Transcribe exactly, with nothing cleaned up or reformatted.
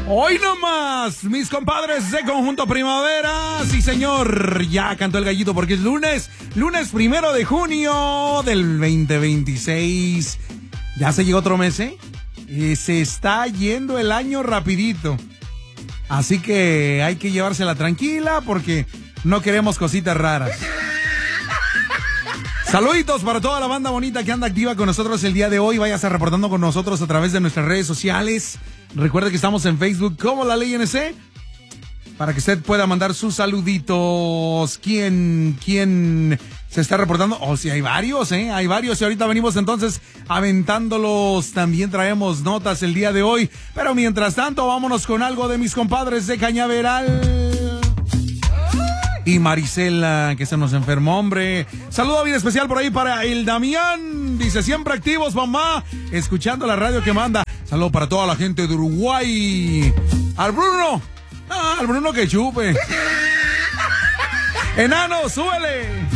Hoy nomás, mis compadres de Conjunto Primavera. Sí, señor, ya cantó el gallito porque es lunes, lunes primero de junio del veinte veintiséis. Ya se llegó otro mes, ¿eh? Y se está yendo el año rapidito. Así que hay que llevársela tranquila porque no queremos cositas raras. Saluditos para toda la banda bonita que anda activa con nosotros el día de hoy. Váyase reportando con nosotros a través de nuestras redes sociales. Recuerde que estamos en Facebook como La Ley N C para que usted pueda mandar sus saluditos. ¿Quién, quién se está reportando? Oh, sí, hay varios, ¿eh? Hay varios y ahorita venimos entonces aventándolos. También traemos notas el día de hoy. Pero mientras tanto, vámonos con algo de mis compadres de Cañaveral. Y Marisela, que se nos enfermó, hombre. Saludo bien especial por ahí para el Damián. Dice, siempre activos, mamá, escuchando la radio que manda. Saludo para toda la gente de Uruguay. Al Bruno. Ah, al Bruno que chupe. Enano, súbele.